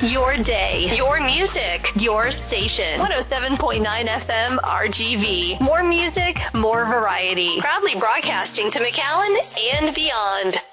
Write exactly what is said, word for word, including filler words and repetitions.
Your day, your music, your station. one oh seven point nine F M R G V. More music, more variety. Proudly broadcasting to McAllen and beyond.